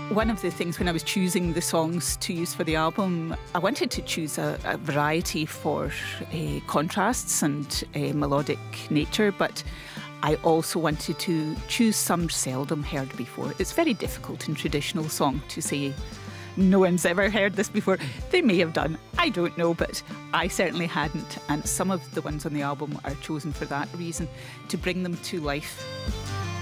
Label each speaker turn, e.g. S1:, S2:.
S1: One of the things when I was choosing the songs to use for the album, I wanted to choose a variety for contrasts and melodic nature, but I also wanted to choose some seldom heard before. It's very difficult in traditional song to say no one's ever heard this before. They may have done, I don't know, but I certainly hadn't. And some of the ones on the album are chosen for that reason, to bring them to life.